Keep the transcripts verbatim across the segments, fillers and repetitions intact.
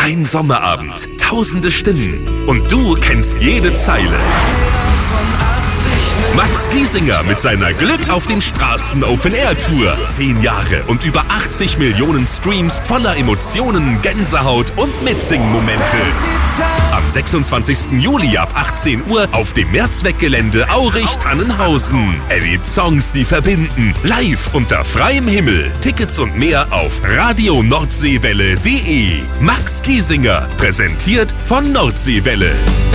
Ein Sommerabend, tausende Stimmen und du kennst jede Zeile. Max Giesinger mit seiner Glück auf den Straßen Open-Air-Tour. Zehn Jahre und über achtzig Millionen Streams voller Emotionen, Gänsehaut und Mitsingen-Momente. Am sechsundzwanzigsten Juli ab achtzehn Uhr auf dem Mehrzweckgelände Aurich-Tannenhausen. Erlebt Songs, die verbinden. Live unter freiem Himmel. Tickets und mehr auf radio nordseewelle punkt de. Max Giesinger, präsentiert von Nordseewelle.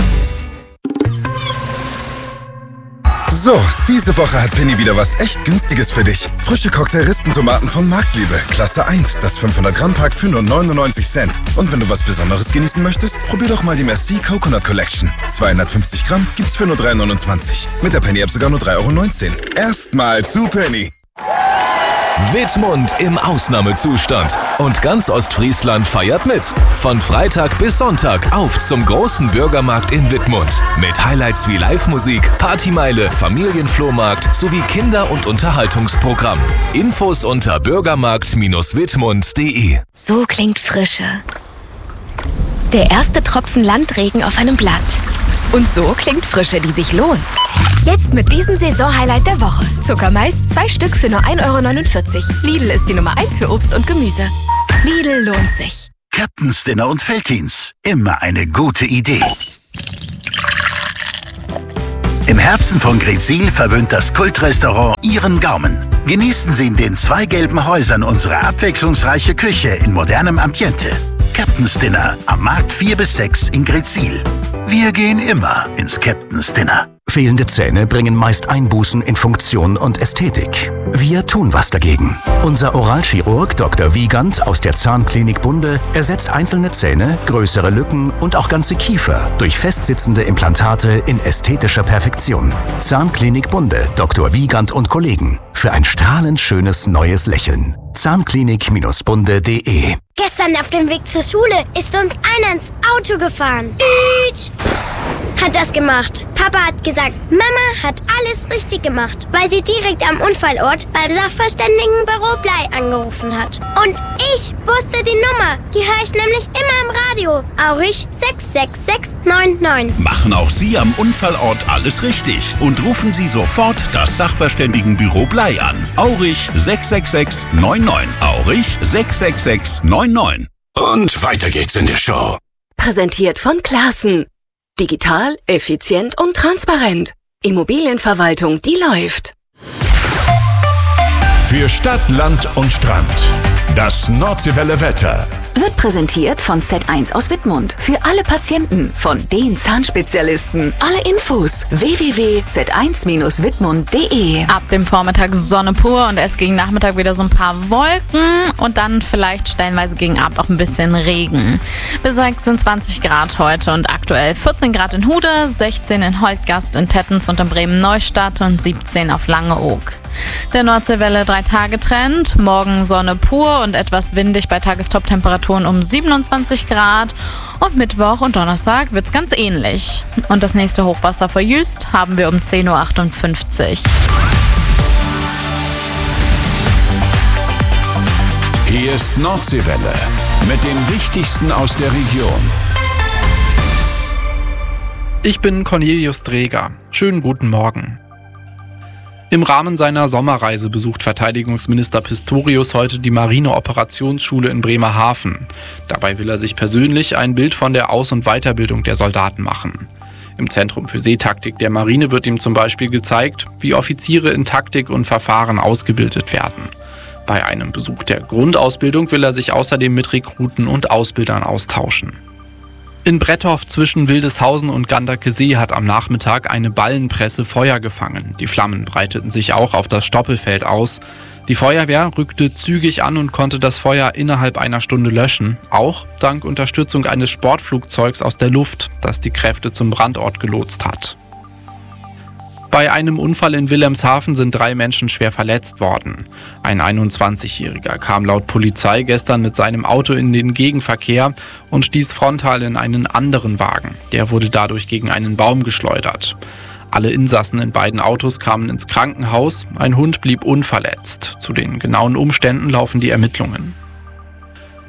So, diese Woche hat Penny wieder was echt Günstiges für dich. Frische Cocktail-Rispentomaten von Marktliebe, Klasse eins, das fünfhundert Gramm Pack für nur neunundneunzig Cent. Und wenn du was Besonderes genießen möchtest, probier doch mal die Merci Coconut Collection. zweihundertfünfzig Gramm gibt's für nur drei neunundzwanzig. Mit der Penny-App sogar nur drei Euro neunzehn. Erstmal zu Penny. Wittmund im Ausnahmezustand. Und ganz Ostfriesland feiert mit. Von Freitag bis Sonntag auf zum großen Bürgermarkt in Wittmund. Mit Highlights wie Live-Musik, Partymeile, Familienflohmarkt sowie Kinder- und Unterhaltungsprogramm. Infos unter bürgermarkt Bindestrich wittmund punkt de. So klingt Frische. Der erste Tropfen Landregen auf einem Blatt. Und so klingt Frische, die sich lohnt. Jetzt mit diesem Saisonhighlight der Woche. Zuckermais, zwei Stück für nur ein Euro neunundvierzig. Lidl ist die Nummer eins für Obst und Gemüse. Lidl lohnt sich. Captain's Dinner und Veltins. Immer eine gute Idee. Im Herzen von Greetsiel verwöhnt das Kultrestaurant Ihren Gaumen. Genießen Sie in den zwei gelben Häusern unsere abwechslungsreiche Küche in modernem Ambiente. Captain's Dinner am Markt vier bis sechs in Greetsiel. Wir gehen immer ins Captain's Dinner. Fehlende Zähne bringen meist Einbußen in Funktion und Ästhetik. Wir tun was dagegen. Unser Oralchirurg Doktor Wiegand aus der Zahnklinik Bunde ersetzt einzelne Zähne, größere Lücken und auch ganze Kiefer durch festsitzende Implantate in ästhetischer Perfektion. Zahnklinik Bunde, Doktor Wiegand und Kollegen. Für ein strahlend schönes neues Lächeln. Zahnklinik Bindestrich bunde punkt de. Gestern auf dem Weg zur Schule ist uns einer ins Auto gefahren. Ütsch. Hat das gemacht. Papa hat gesagt, Mama hat alles richtig gemacht, weil sie direkt am Unfallort beim Sachverständigenbüro Blei angerufen hat. Und ich wusste die Nummer. Die höre ich nämlich immer im Radio. Aurich sechs sechs sechs neun neun. Machen auch Sie am Unfallort alles richtig und rufen Sie sofort das Sachverständigenbüro Blei an. Aurich sechs sechs sechs neun neun. Aurich sechs sechs sechs neun neun. Und weiter geht's in der Show. Präsentiert von Classen. Digital, effizient und transparent. Immobilienverwaltung, die läuft. Für Stadt, Land und Strand. Das Nordseewelle Wetter. Wird präsentiert von Z eins aus Wittmund. Für alle Patienten, von den Zahnspezialisten. Alle Infos w w w punkt z eins Bindestrich wittmund punkt de. Ab dem Vormittag Sonne pur und erst gegen Nachmittag wieder so ein paar Wolken und dann vielleicht stellenweise gegen Abend auch ein bisschen Regen. Bis sechsundzwanzig Grad heute und aktuell vierzehn Grad in Hude, sechzehn in Holtgast, in Tettens und in Bremen-Neustadt und siebzehn auf Langeoog. Der Nordseewelle drei Tage Trend, morgen Sonne pur und etwas windig bei Tagestop-Temperaturen um siebenundzwanzig Grad und Mittwoch und Donnerstag wird's ganz ähnlich. Und das nächste Hochwasser vor Jüst haben wir um zehn Uhr achtundfünfzig. Hier ist Nordseewelle mit dem Wichtigsten aus der Region. Ich bin Cornelius Dreger. Schönen guten Morgen. Im Rahmen seiner Sommerreise besucht Verteidigungsminister Pistorius heute die Marine-Operationsschule in Bremerhaven. Dabei will er sich persönlich ein Bild von der Aus- und Weiterbildung der Soldaten machen. Im Zentrum für Seetaktik der Marine wird ihm zum Beispiel gezeigt, wie Offiziere in Taktik und Verfahren ausgebildet werden. Bei einem Besuch der Grundausbildung will er sich außerdem mit Rekruten und Ausbildern austauschen. In Bretthof zwischen Wildeshausen und Ganderkesee hat am Nachmittag eine Ballenpresse Feuer gefangen. Die Flammen breiteten sich auch auf das Stoppelfeld aus. Die Feuerwehr rückte zügig an und konnte das Feuer innerhalb einer Stunde löschen. Auch dank Unterstützung eines Sportflugzeugs aus der Luft, das die Kräfte zum Brandort gelotst hat. Bei einem Unfall in Wilhelmshaven sind drei Menschen schwer verletzt worden. Ein einundzwanzigjähriger kam laut Polizei gestern mit seinem Auto in den Gegenverkehr und stieß frontal in einen anderen Wagen. Der wurde dadurch gegen einen Baum geschleudert. Alle Insassen in beiden Autos kamen ins Krankenhaus, ein Hund blieb unverletzt. Zu den genauen Umständen laufen die Ermittlungen.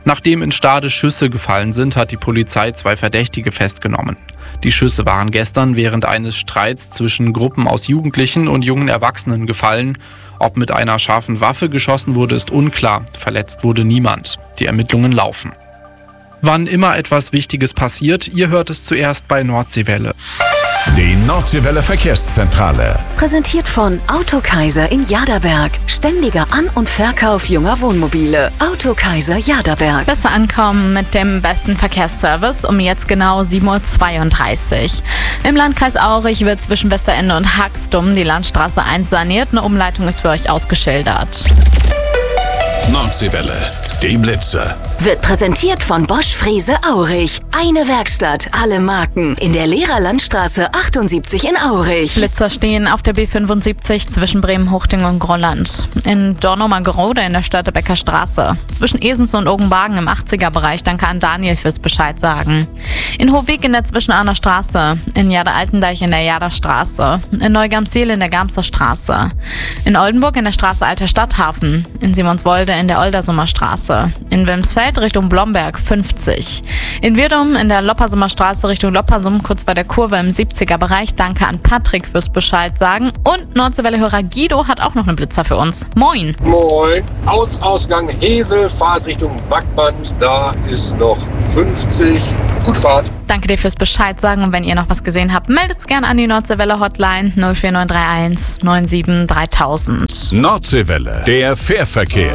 Nachdem in Stade Schüsse gefallen sind, hat die Polizei zwei Verdächtige festgenommen. Die Schüsse waren gestern während eines Streits zwischen Gruppen aus Jugendlichen und jungen Erwachsenen gefallen. Ob mit einer scharfen Waffe geschossen wurde, ist unklar. Verletzt wurde niemand. Die Ermittlungen laufen. Wann immer etwas Wichtiges passiert, ihr hört es zuerst bei Nordseewelle. Die Nordseewelle Verkehrszentrale. Präsentiert von Autokaiser in Jaderberg. Ständiger An- und Verkauf junger Wohnmobile. Autokaiser Jaderberg. Besser ankommen mit dem besten Verkehrsservice um jetzt genau sieben Uhr zweiunddreißig. Im Landkreis Aurich wird zwischen Westerende und Haxtum die Landstraße eins saniert. Eine Umleitung ist für euch ausgeschildert. Nordseewelle, die Blitze. Wird präsentiert von Bosch Frese Aurich. Eine Werkstatt, alle Marken. In der Lehrerlandstraße achtundsiebzig in Aurich. Blitzer stehen auf der B fünfundsiebzig zwischen Bremen-Huchting und Grolland. In Dornumergerode in der Störtebecker Straße. Zwischen Esens und Ogenbagen im achtziger-Bereich. Danke an Daniel fürs Bescheid sagen. In Hohweg in der Zwischenahner Straße. In Jader-Altendeich in der Jaderstraße. In Neugamseel in der Gamser Straße. In Oldenburg in der Straße Alter Stadthafen. In Simonswolde in der Oldersumer Straße. In Wilmsfeld Richtung Blomberg fünfzig. In Wirdum in der Loppersumer Straße Richtung Loppersum kurz bei der Kurve im siebziger-Bereich. Danke an Patrick fürs Bescheid sagen. Und Nordseewelle-Hörer Guido hat auch noch einen Blitzer für uns. Moin. Moin. Ortsausgang Hesel, Fahrt Richtung Backband. Da ist noch fünfzig. Gute Fahrt. Danke dir fürs Bescheid sagen. Und wenn ihr noch was gesehen habt, meldet's gerne an die Nordseewelle Hotline null vier neun drei eins neun sieben dreitausend. Nordseewelle, der Fährverkehr.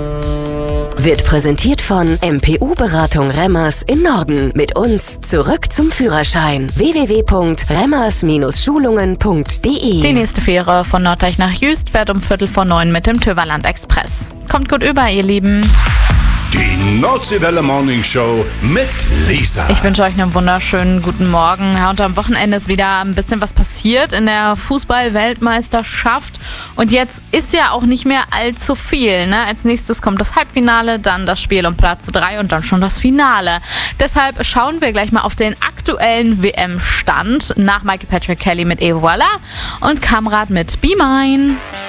Wird präsentiert von M P U-Beratung Remmers in Norden. Mit uns zurück zum Führerschein. w w w punkt remmers Schulungen punkt d e. Die nächste Fähre von Norddeich nach Jüst fährt um Viertel vor neun mit dem Töverland Express. Kommt gut über, ihr Lieben. Die Nordseewelle Morning Show mit Lisa. Ich wünsche euch einen wunderschönen guten Morgen. Ja, und am Wochenende ist wieder ein bisschen was passiert in der Fußball-Weltmeisterschaft. Und jetzt ist ja auch nicht mehr allzu viel. Ne? Als nächstes kommt das Halbfinale, dann das Spiel um Platz drei und dann schon das Finale. Deshalb schauen wir gleich mal auf den aktuellen W M-Stand nach Michael Patrick Kelly mit Et Voilà und Kamrat mit Be Mine.